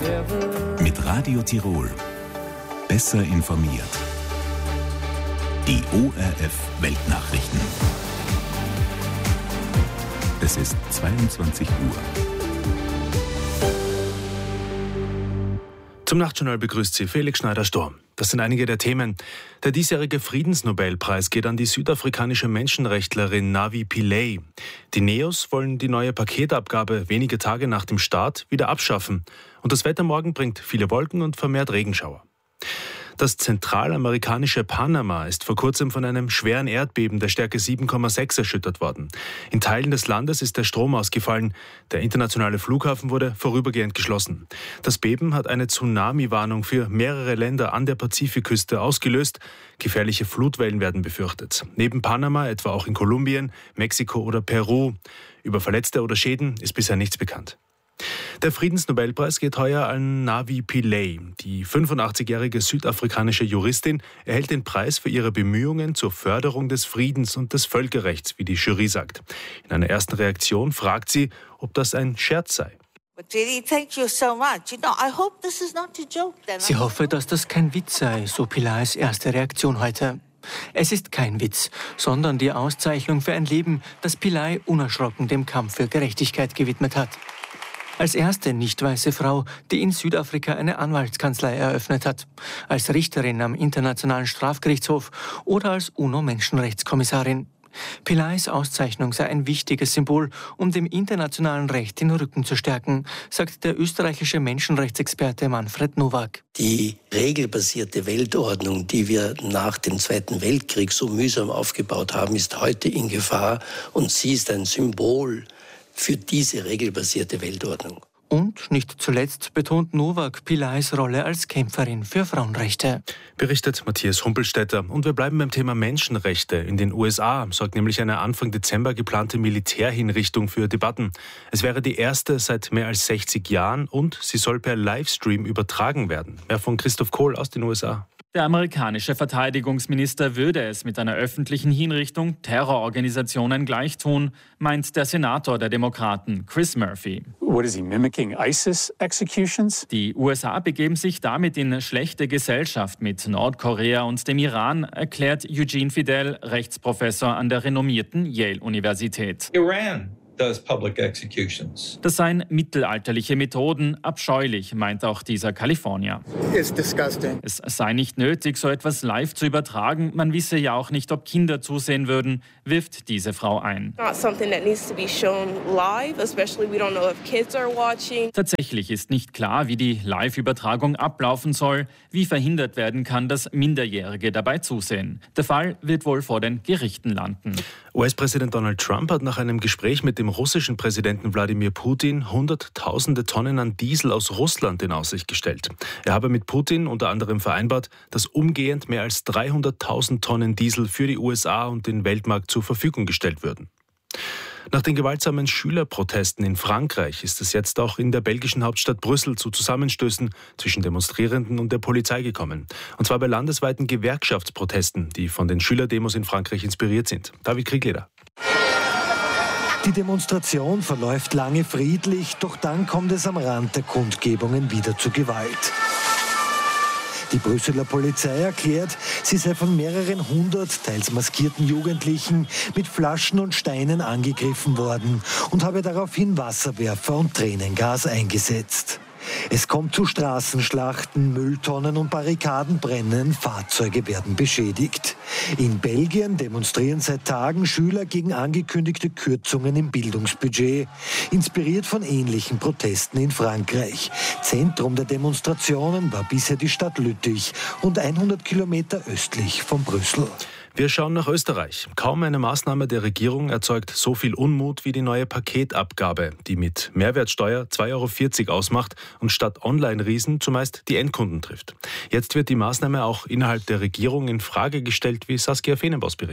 Mit Radio Tirol. Besser informiert. Die ORF Weltnachrichten. Es ist 22 Uhr. Zum Nachtjournal begrüßt Sie Felix Schneider-Sturm. Das sind einige der Themen. Der diesjährige Friedensnobelpreis geht an die südafrikanische Menschenrechtlerin Navi Pillay. Die Neos wollen die neue Paketabgabe wenige Tage nach dem Start wieder abschaffen. Und das Wetter morgen bringt viele Wolken und vermehrt Regenschauer. Das zentralamerikanische Panama ist vor kurzem von einem schweren Erdbeben der Stärke 7,6 erschüttert worden. In Teilen des Landes ist der Strom ausgefallen. Der internationale Flughafen wurde vorübergehend geschlossen. Das Beben hat eine Tsunami-Warnung für mehrere Länder an der Pazifikküste ausgelöst. Gefährliche Flutwellen werden befürchtet. Neben Panama etwa auch in Kolumbien, Mexiko oder Peru. Über Verletzte oder Schäden ist bisher nichts bekannt. Der Friedensnobelpreis geht heuer an Navi Pillay. Die 85-jährige südafrikanische Juristin erhält den Preis für ihre Bemühungen zur Förderung des Friedens und des Völkerrechts, wie die Jury sagt. In einer ersten Reaktion fragt sie, ob das ein Scherz sei. Sie hoffe, dass das kein Witz sei, so Pillays erste Reaktion heute. Es ist kein Witz, sondern die Auszeichnung für ein Leben, das Pillay unerschrocken dem Kampf für Gerechtigkeit gewidmet hat. Als erste nicht-weiße Frau, die in Südafrika eine Anwaltskanzlei eröffnet hat, als Richterin am Internationalen Strafgerichtshof oder als UNO-Menschenrechtskommissarin. Pillays Auszeichnung sei ein wichtiges Symbol, um dem internationalen Recht den Rücken zu stärken, sagt der österreichische Menschenrechtsexperte Manfred Nowak. Die regelbasierte Weltordnung, die wir nach dem Zweiten Weltkrieg so mühsam aufgebaut haben, ist heute in Gefahr und sie ist ein Symbol für diese regelbasierte Weltordnung. Und nicht zuletzt betont Nowak Pillays Rolle als Kämpferin für Frauenrechte. Berichtet Matthias Humpelstädter. Und wir bleiben beim Thema Menschenrechte. In den USA sorgt nämlich eine Anfang Dezember geplante Militärhinrichtung für Debatten. Es wäre die erste seit mehr als 60 Jahren und sie soll per Livestream übertragen werden. Mehr von Christoph Kohl aus den USA. Der amerikanische Verteidigungsminister würde es mit einer öffentlichen Hinrichtung Terrororganisationen gleichtun, meint der Senator der Demokraten Chris Murphy. What is he mimicking? ISIS executions? Die USA begeben sich damit in schlechte Gesellschaft mit Nordkorea und dem Iran, erklärt Eugene Fidel, Rechtsprofessor an der renommierten Yale-Universität. Iran does public executions. Das seien mittelalterliche Methoden, abscheulich, meint auch dieser Kalifornier. It's disgusting. Es sei nicht nötig, so etwas live zu übertragen. Man wisse ja auch nicht, ob Kinder zusehen würden, wirft diese Frau ein. Tatsächlich ist nicht klar, wie die Live-Übertragung ablaufen soll, wie verhindert werden kann, dass Minderjährige dabei zusehen. Der Fall wird wohl vor den Gerichten landen. US-Präsident Donald Trump hat nach einem Gespräch mit dem russischen Präsidenten Wladimir Putin Hunderttausende Tonnen an Diesel aus Russland in Aussicht gestellt. Er habe mit Putin unter anderem vereinbart, dass umgehend mehr als 300.000 Tonnen Diesel für die USA und den Weltmarkt zur Verfügung gestellt würden. Nach den gewaltsamen Schülerprotesten in Frankreich ist es jetzt auch in der belgischen Hauptstadt Brüssel zu Zusammenstößen zwischen Demonstrierenden und der Polizei gekommen. Und zwar bei landesweiten Gewerkschaftsprotesten, die von den Schülerdemos in Frankreich inspiriert sind. David Kriegleder. Die Demonstration verläuft lange friedlich, doch dann kommt es am Rand der Kundgebungen wieder zu Gewalt. Die Brüsseler Polizei erklärt, sie sei von mehreren hundert, teils maskierten Jugendlichen mit Flaschen und Steinen angegriffen worden und habe daraufhin Wasserwerfer und Tränengas eingesetzt. Es kommt zu Straßenschlachten, Mülltonnen und Barrikaden brennen, Fahrzeuge werden beschädigt. In Belgien demonstrieren seit Tagen Schüler gegen angekündigte Kürzungen im Bildungsbudget, inspiriert von ähnlichen Protesten in Frankreich. Zentrum der Demonstrationen war bisher die Stadt Lüttich, rund 100 Kilometer östlich von Brüssel. Wir schauen nach Österreich. Kaum eine Maßnahme der Regierung erzeugt so viel Unmut wie die neue Paketabgabe, die mit Mehrwertsteuer 2,40 € ausmacht und statt Online-Riesen zumeist die Endkunden trifft. Jetzt wird die Maßnahme auch innerhalb der Regierung in Frage gestellt, wie Saskia Fenenbos berichtet.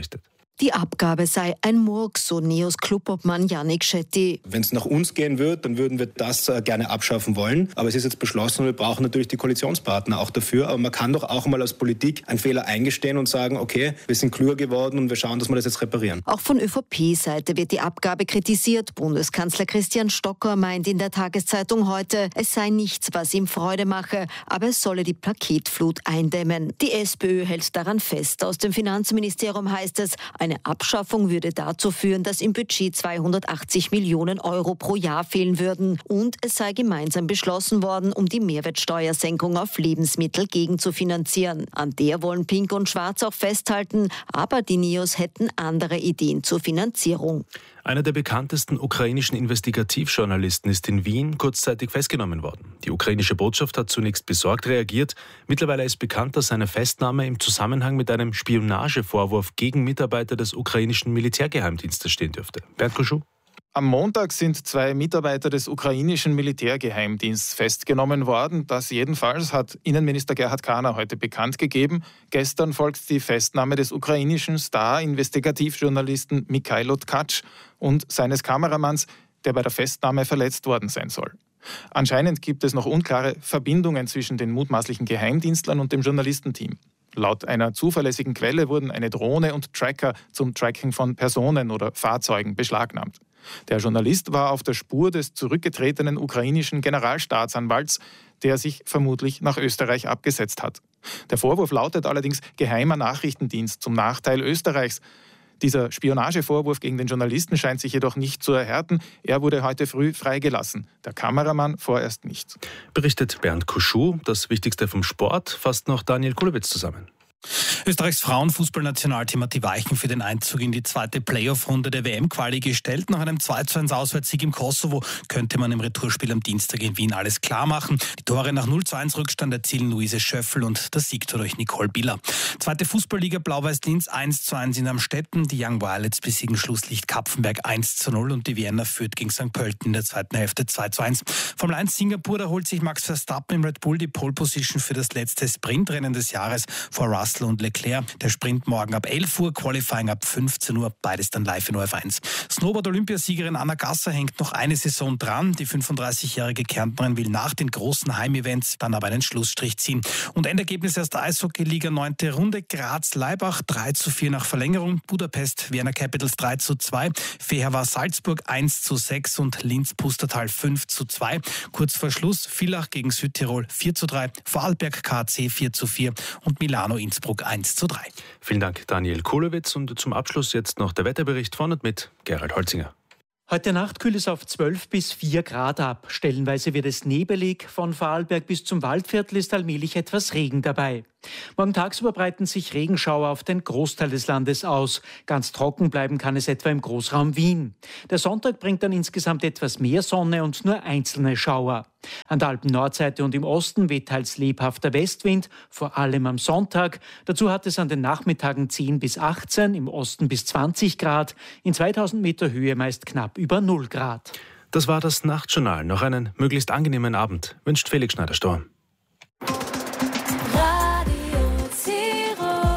Die Abgabe sei ein Murks, so Neos Clubobmann Yannick Shetty. Wenn es nach uns gehen wird, dann würden wir das gerne abschaffen wollen. Aber es ist jetzt beschlossen und wir brauchen natürlich die Koalitionspartner auch dafür. Aber man kann doch auch mal als Politik einen Fehler eingestehen und sagen, okay, wir sind klüger geworden und wir schauen, dass wir das jetzt reparieren. Auch von ÖVP-Seite wird die Abgabe kritisiert. Bundeskanzler Christian Stocker meint in der Tageszeitung heute, es sei nichts, was ihm Freude mache, aber es solle die Paketflut eindämmen. Die SPÖ hält daran fest. Aus dem Finanzministerium heißt es, eine Abschaffung würde dazu führen, dass im Budget 280 Millionen Euro pro Jahr fehlen würden. Und es sei gemeinsam beschlossen worden, um die Mehrwertsteuersenkung auf Lebensmittel gegenzufinanzieren. An der wollen Pink und Schwarz auch festhalten, aber die Neos hätten andere Ideen zur Finanzierung. Einer der bekanntesten ukrainischen Investigativjournalisten ist in Wien kurzzeitig festgenommen worden. Die ukrainische Botschaft hat zunächst besorgt reagiert. Mittlerweile ist bekannt, dass seine Festnahme im Zusammenhang mit einem Spionagevorwurf gegen Mitarbeiter des ukrainischen Militärgeheimdienstes stehen dürfte. Bernd Kuschuh. Am Montag sind 2 Mitarbeiter des ukrainischen Militärgeheimdienstes festgenommen worden. Das jedenfalls hat Innenminister Gerhard Kahner heute bekannt gegeben. Gestern folgt die Festnahme des ukrainischen Star-Investigativjournalisten Mikhailo Tkatsch und seines Kameramanns, der bei der Festnahme verletzt worden sein soll. Anscheinend gibt es noch unklare Verbindungen zwischen den mutmaßlichen Geheimdienstlern und dem Journalistenteam. Laut einer zuverlässigen Quelle wurden eine Drohne und Tracker zum Tracking von Personen oder Fahrzeugen beschlagnahmt. Der Journalist war auf der Spur des zurückgetretenen ukrainischen Generalstaatsanwalts, der sich vermutlich nach Österreich abgesetzt hat. Der Vorwurf lautet allerdings geheimer Nachrichtendienst zum Nachteil Österreichs. Dieser Spionagevorwurf gegen den Journalisten scheint sich jedoch nicht zu erhärten. Er wurde heute früh freigelassen. Der Kameramann vorerst nicht. Berichtet Bernd Kuschuh. Das Wichtigste vom Sport fasst noch Daniel Kulowitz zusammen. Österreichs Frauenfußballnationalteam hat die Weichen für den Einzug in die zweite Playoff-Runde der WM-Quali gestellt. Nach einem 2:1 Auswärtssieg im Kosovo könnte man im Retourspiel am Dienstag in Wien alles klar machen. Die Tore nach 0:1 Rückstand erzielen Luise Schöffel und der Siegtor durch Nicole Biller. Zweite Fußballliga Blau-Weiß-Linz 1:1 in Amstetten. Die Young Violets besiegen Schlusslicht Kapfenberg 1:0 und die Vienna Fürth gegen St. Pölten in der zweiten Hälfte 2:1. Formel 1 Singapur, da holt sich Max Verstappen im Red Bull die Pole Position für das letzte Sprintrennen des Jahres vor Russell und Leclerc. Der Sprint morgen ab 11 Uhr, Qualifying ab 15 Uhr, beides dann live in ORF1. Snowboard-Olympiasiegerin Anna Gasser hängt noch eine Saison dran. Die 35-jährige Kärntnerin will nach den großen Heimevents dann aber einen Schlussstrich ziehen. Und Endergebnis erst Eishockey-Liga 9. Runde. Graz-Leibach 3:4 nach Verlängerung. Budapest, Vienna Capitals 3:2. Feher Salzburg 1:6 und Linz-Pustertal 5:2. Kurz vor Schluss Villach gegen Südtirol 4:3. Vorarlberg KC 4:4 und Milano-Innsbruck 1:3. Vielen Dank, Daniel Kulowitz. Und zum Abschluss jetzt noch der Wetterbericht von und mit Gerald Holzinger. Heute Nacht kühlt es auf 12 bis 4 Grad ab. Stellenweise wird es nebelig. Von Vorarlberg bis zum Waldviertel ist allmählich etwas Regen dabei. Morgen tagsüber breiten sich Regenschauer auf den Großteil des Landes aus. Ganz trocken bleiben kann es etwa im Großraum Wien. Der Sonntag bringt dann insgesamt etwas mehr Sonne und nur einzelne Schauer. An der Alpen-Nordseite und im Osten weht teils lebhafter Westwind, vor allem am Sonntag. Dazu hat es an den Nachmittagen 10 bis 18, im Osten bis 20 Grad, in 2000 Meter Höhe meist knapp über 0 Grad. Das war das Nachtjournal. Noch einen möglichst angenehmen Abend wünscht Felix Schneider-Storm.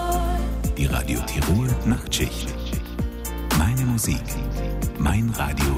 Die Radio Tirol Nachtschicht. Meine Musik, mein Radio.